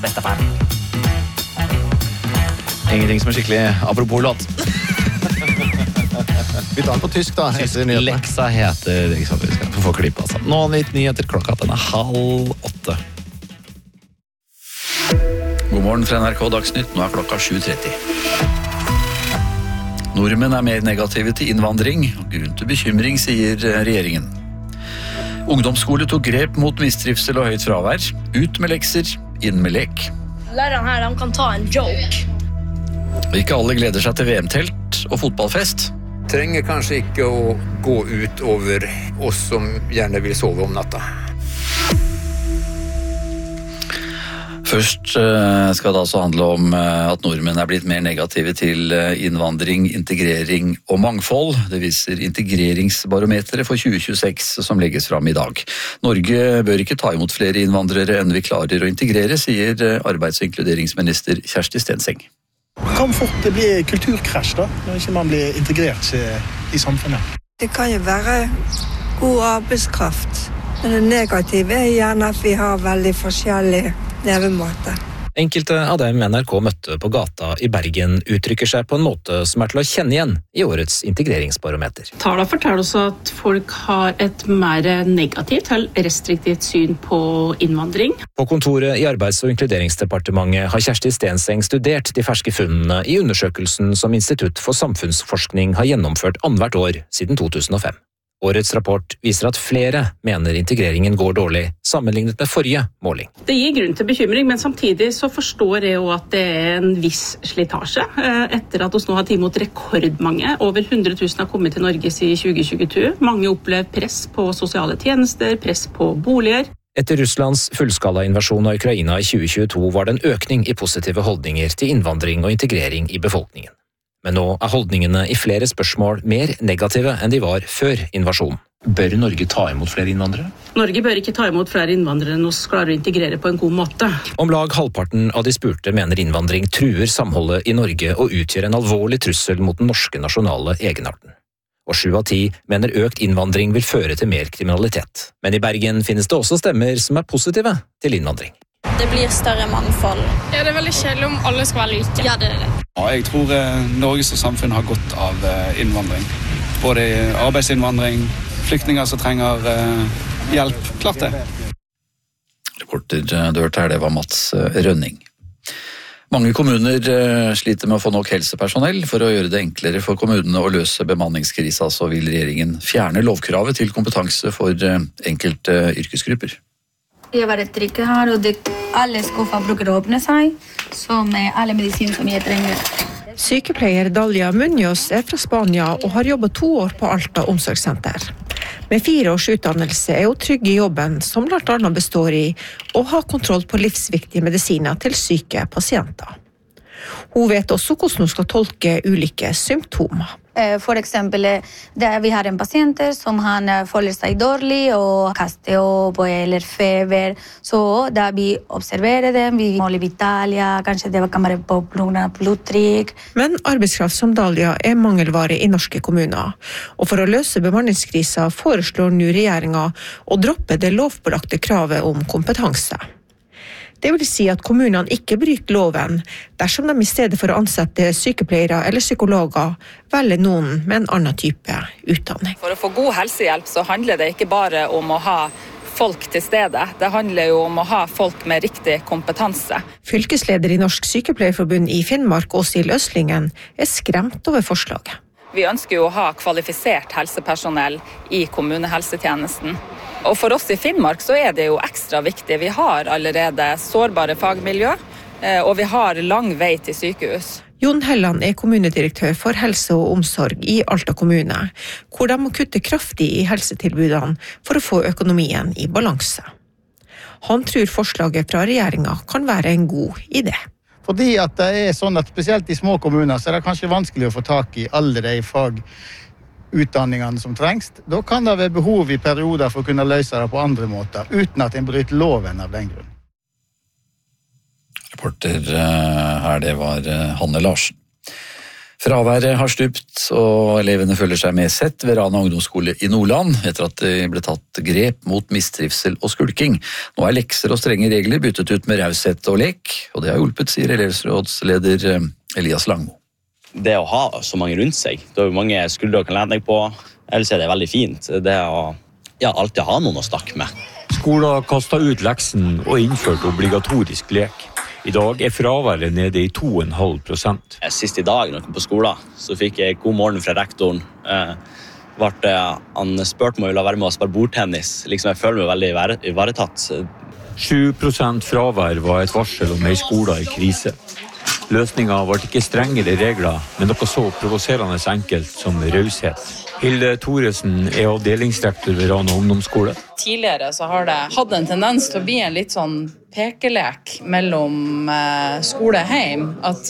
Bestefar. Ingenting som skikkelig apropos låt. Vi tar den på tysk da. Leksa heter, ikke sant, vi skal få klipp altså. Nå litt nyheter, klokka den 7:30. God morgen fra NRK Dagsnytt, nå klokka 7:30. Nordmenn mer negative til innvandring, grunn til bekymring, sier regjeringen. Ungdomsskole tok grep mot mistrivsel og høyt fravær. Ut med lekser, inn med lek. Læreren her, de kan ta en joke. Ikke alle gleder seg til VM-telt og fotballfest. Trenger kanskje ikke å gå ut over oss som gjerne vil sove om natta. Først skal det altså handle om at nordmenn blitt mer negative til innvandring, integrering og mangfold. Det viser integreringsbarometeret for 2026 som legges fram i dag. Norge bør ikke ta imot flere innvandrere enn vi klarer å integrere, sier arbeids- og inkluderingsminister Kjersti Stenseng. Det kan fort bli kulturkrasj da, når ikke man blir integrert i samfunnet. Det kan jo være god arbeidskraft, men det negative gjerne at vi har veldig forskjellig levemåte. Enkelte av dem NRK møtte på gata i Bergen uttrykker seg på en måte som til å kjenne igjen i årets integreringsbarometer. Tallene forteller oss at folk har et mer negativt eller restriktivt syn på innvandring. På kontoret i Arbeids- og inkluderingsdepartementet har Kjersti Stenseng studert de ferske funnene i undersøkelsen som Institutt for samfunnsforskning har gjennomført annethvert år siden 2005. Årets rapport viser at flere mener integreringen går dårlig, sammenlignet med forrige måling. Det gir grunn til bekymring, men samtidig så forstår jeg jo at det en viss slitasje. Etter at vi nå har tatt imot rekordmange, over 100 000 har kommet til Norge siden 2022. Mange opplever press på sosiale tjenester, press på boliger. Etter Russlands fullskala-invasjon av Ukraina i 2022 var det en økning i positive holdninger til innvandring og integrering i befolkningen. Men nå holdningene i flere spørsmål mer negative enn de var før invasjonen. Bør Norge ta imot flere innvandrere? Norge bør ikke ta imot flere innvandrere enn vi klarer å integrere på en god måte. Om lag halvparten av de spurte mener innvandring truer samholdet i Norge og utgjør en alvorlig trussel mot den norske nasjonale egenarten. Og 7 av 10 mener økt innvandring vil føre til mer kriminalitet. Men i Bergen finnes det også stemmer som positive til innvandring. Det blir større mangfold. Ja, det veldig kjedelig om alle skal være like. Ja, det det. Ja, jeg tror Norge som samfunn har godt av innvandring. Både arbeidsinnvandring, flyktninger som trenger hjelp. Klart det. Reporter dørt her, det var Mats Rønning. Mange kommuner sliter med å få nok helsepersonell. For å gjøre det enklere for kommunene å løse bemanningskrisa, så vil regjeringen fjerne lovkravet til kompetanse for enkelte yrkesgrupper. Jeg var et trykk her, og alle skuffer bruker å åpne seg, så med alle medisiner som jeg trenger. Sykepleier Dalia Munoz fra Spania og har jobbet 2 år på Alta omsorgssenter. Med 4 års utdannelse hun trygg i jobben, som blant annet består i å ha kontroll på livsviktige medisiner til syke pasienter. Hun vet også hvordan hun skal tolke ulike symptomer. For eksempel, der vi har en pasient som han føler seg dårlig og kaster opp eller feber, så da vi observerer dem, vi måler vitalia, kanskje det kan være på blodtrykk. Men arbeidskraft som Dalia mangelvare i norske kommuner, og for å løse bemanningskrisa foreslår nå regjeringen å droppe det lovpålagte kravet om kompetanse. Det vil si at kommunene ikke bryter loven dersom de i stedet for å ansette sykepleiere eller psykologer velger noen med en annen type utdanning. For å få god helsehjelp så handler det ikke bare om å ha folk til stede. Det handler jo om å ha folk med riktig kompetanse. Fylkesleder i Norsk Sykepleierforbund i Finnmark, Åshild Østlingen, skremt over forslaget. Vi ønsker jo å ha kvalifisert helsepersonell i kommunehelsetjenesten. Og for oss i Finnmark så det jo ekstra viktig. Vi har allerede sårbare fagmiljø, og vi har lang vei til sykehus. Jon Helland kommunedirektør for helse og omsorg i Alta kommune, hvor de må kutte kraftig i helsetilbudene for å få økonomien i balanse. Han tror forslaget fra regjeringen kan være en god idé. Fordi at det sånn at spesielt i små kommuner så det kanskje vanskelig å få tak i alle de fagutdanningene som trengs. Da kan det være behov i perioder for å kunne løse det på andre måter, uten at en bryter loven av den grunn. Reporter her, det var Hanne Larsen. Fraværet har stupt, og elevene føler seg mer sett ved Rana ungdomsskole i Nordland, etter at det ble tatt grep mot mistrivsel og skulking. Nå er lekser og strenge regler byttet ut med raushet og lek, og det har hjulpet, sier elevrådsleder Elias Langmo. Det å ha så mange rundt seg, det er jo mange skuldre å kan lene deg på, ellers er det veldig fint. Det å alltid ha noen å snakke med. Skolen har kastet ut leksen og innført obligatorisk lek. I dag er fraværet nede i 2,5%. Sist i dag, når jeg kom på skolen, så fikk jeg god morgen fra rektoren. Han spurte meg å la være med å spille bordtennis. Jeg føler meg veldig ivaretatt. 7% fravær var et varsel om en skole i krise. Løsningen var ikke strengere regler, men noe så provoserende enkelt som raushet. Hilde Thoresen er avdelingsrektor ved Rana ungdomsskole. Tidligere så har det hatt en tendens til å bli en litt sånn pekelek mellom skole og heim. At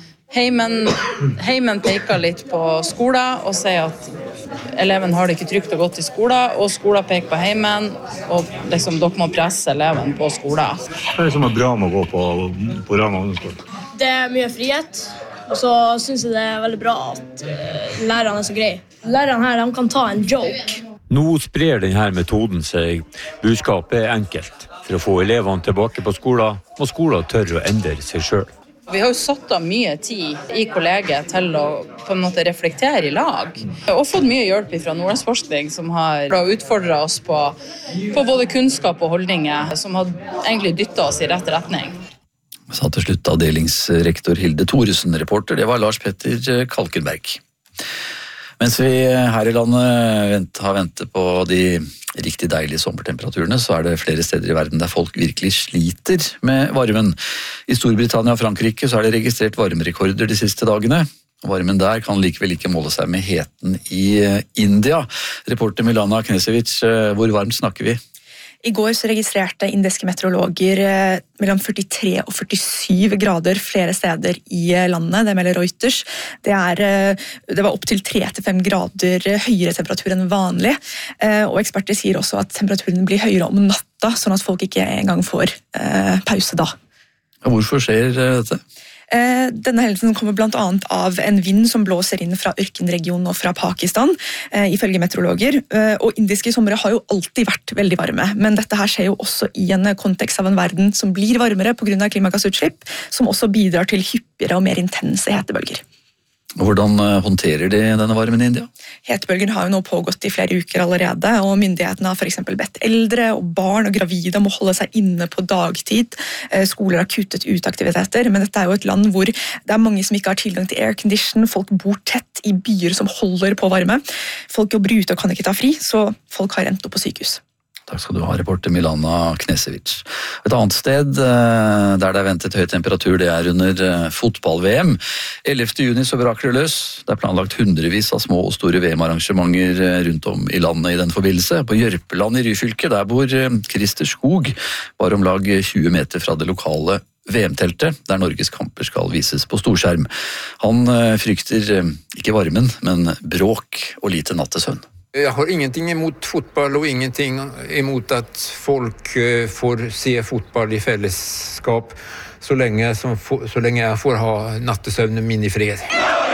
heimen peker litt på skolen og sier at eleven har det ikke trygt og godt i skolen, og skolen peker på heimen, og dere må presse eleven på skolen. Hva er det som er bra med å gå på Rana ungdomsskole? Det er mye frihet, og så synes jeg det er veldig bra at lærerne er så greie. Lærerne her, de kan ta en joke. Nå sprer denne metoden seg. Budskapet er enkelt. For å få elevene tilbake på skolen, må skolen tørre å endre seg selv. Vi har jo satt av mye tid i kollegiet til å på en måte reflektere i lag. Og fått mye hjelp fra Nordlandsforskning, som har utfordret oss på både kunnskap og holdninger, som har egentlig dyttet oss i rett retning. Sa til slutt avdelingsrektor Hilde Thoresen. Reporter, det var Lars Petter Kalkenberg. Mens vi her i landet har ventet på de riktig deilige sommertemperaturene, så er det flere steder i verden der folk virkelig sliter med varmen. I Storbritannia og Frankrike så er det registrert varmerekorder de siste dagene. Varmen der kan likevel ikke måle seg med heten i India. Reporter Milana Knesevic, hvor varmt snakker vi? I går så registrerte indiske meteorologer mellom 43 og 47 grader flere steder i landet, det melder Reuters. Det var opp til 3-5 grader høyere temperatur enn vanlig, og eksperter sier også at temperaturen blir høyere om natta, sånn at folk ikke engang får pause da. Hvorfor skjer dette? Denne hendelsen kommer blant annet av en vind som blåser inn fra ørkenregionen og fra Pakistan, ifølge meteorologer. Og indiske somre har jo alltid vært veldig varme, men dette her skjer jo også i en kontekst av en verden som blir varmere på grunn av klimagassutslipp, som også bidrar til hyppigere og mer intense hetebølger. Hvordan håndterer de denne varmen i India? Hetebølgen har jo nå pågått i flere uker allerede, og myndighetene har for eksempel bedt eldre og barn og gravide om å holde seg inne på dagtid. Skoler har kuttet ut aktiviteter, men dette er jo et land hvor det er mange som ikke har tilgang til aircondition, folk bor tett i byer som holder på varme. Folk jobber ute og kan ikke ta fri, så folk har endt opp på sykehus. Takk skal du ha, reporter Milana Knesevic. Et annet sted der det er ventet høy temperatur, det er under fotball-VM. 11. juni så braker det løs. Det er planlagt hundrevis av små og store VM-arrangementer rundt om i landet i den forbindelse. På Jørpeland i Ryfylke, der bor Christer Skog, bare om lag 20 meter fra det lokale VM-teltet, der Norges kamper skal vises på storskjerm. Han frykter ikke varmen, men bråk og lite nattesøvn. Jeg har ingenting emot fotball og ingenting emot at folk får se fotball i fellesskap så lenge jeg får ha nattesøvnen min i fred.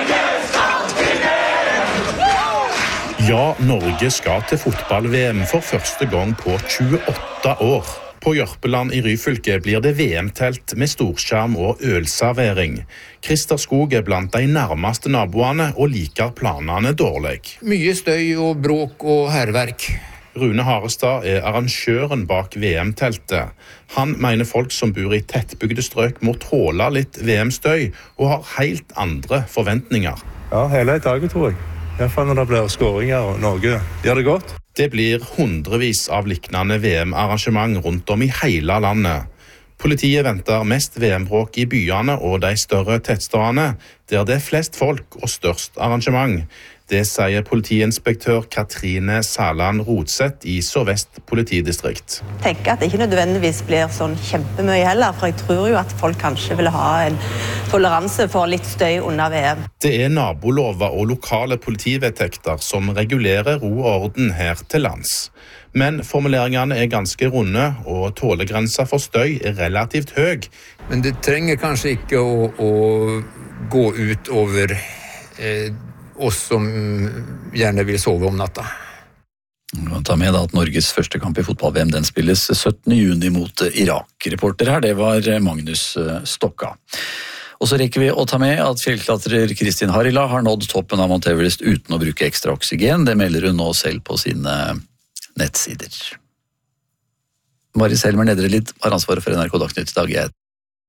Ja, Norge skal til fotball-VM for første gang på 28 år. På Jørpeland i Ryfylke blir det VM-telt med storskjerm og ølservering. Christer Skog er blant de nærmeste naboene og liker planene dårlig. Mye støy og bråk og herverk. Rune Harestad er arrangøren bak VM-teltet. Han mener folk som bor i tettbygde strøk må tåle litt VM-støy og har helt andre forventninger. Ja, hele dagen tror jeg. I hvert fall når det blir skåringer og Norge gjør det godt. Det blir hundrevis av liknende VM-arrangement rundt om i hele landet. Politiet venter mest VM-bråk i byene og de større tettstedene, der det er flest folk og størst arrangement. Det sier politiinspektør Katrine Saland Rodseth i Sør-Vest politidistrikt. Jeg tenker at det ikke nødvendigvis blir sånn kjempemye heller, for jeg tror jo at folk kanskje vil ha en toleranse for litt støy under VM. Det er nabolover og lokale politivedtekter som regulerer ro og orden her til lands. Men formuleringene er ganske runde, og tålegrensa for støy er relativt høy. Men det trenger kanskje ikke å gå ut over oss som gjerne vil sove om natta. Ta med da at Norges første kamp i fotball-VM den spilles 17. juni mot Irak. Reporter her, det var Magnus Stokka. Og så rekker vi å ta med at fjellklatrer Kristin Harila har nådd toppen av Mount Everest uten å bruke ekstra oksygen. Det melder hun nå selv på sine nettsider. Mari Selmer Nedrelid har ansvaret for NRK Dagsnytt i dag.